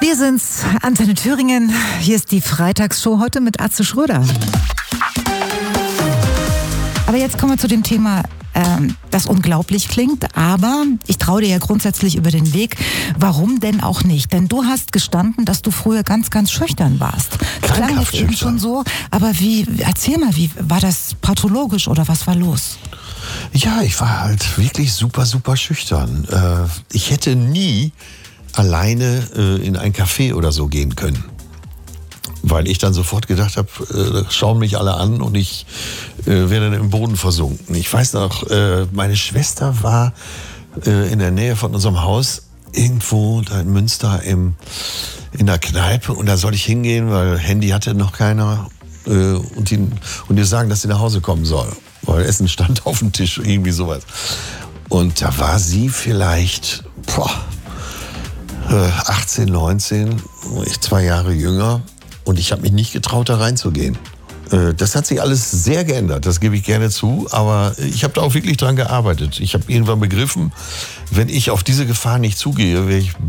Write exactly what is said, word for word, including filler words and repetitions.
Wir sind's, Antenne Thüringen. Hier ist die Freitagsshow heute mit Atze Schröder. Aber jetzt kommen wir zu dem Thema, ähm, das unglaublich klingt, aber ich traue dir ja grundsätzlich über den Weg. Warum denn auch nicht? Denn du hast gestanden, dass du früher ganz, ganz schüchtern warst. Das klang jetzt eben schon so, aber wie, erzähl mal, wie war das pathologisch oder was war los? Ja, ich war halt wirklich super, super schüchtern. Äh, ich hätte nie alleine äh, in ein Café oder so gehen können. Weil ich dann sofort gedacht habe, äh, schauen mich alle an und ich äh, werde dann im Boden versunken. Ich weiß noch, äh, meine Schwester war äh, in der Nähe von unserem Haus irgendwo da in Münster im, in der Kneipe und da soll ich hingehen, weil Handy hatte noch keiner äh, und, die, und ihr sagen, dass sie nach Hause kommen soll. Weil Essen stand auf dem Tisch, irgendwie sowas. Und da war sie vielleicht boah, achtzehn, neunzehn, ich zwei Jahre jünger. Und ich habe mich nicht getraut, da reinzugehen. Das hat sich alles sehr geändert, das gebe ich gerne zu. Aber ich habe da auch wirklich dran gearbeitet. Ich habe irgendwann begriffen, wenn ich auf diese Gefahr nicht zugehe, werde ich